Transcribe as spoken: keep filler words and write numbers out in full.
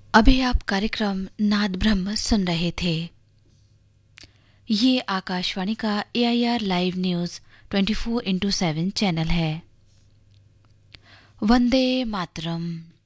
अभी आप कार्यक्रम नाद ब्रह्म सुन रहे थे। ये आकाशवाणी का ए I R live news twenty four into seven channel है। वंदे मातरम।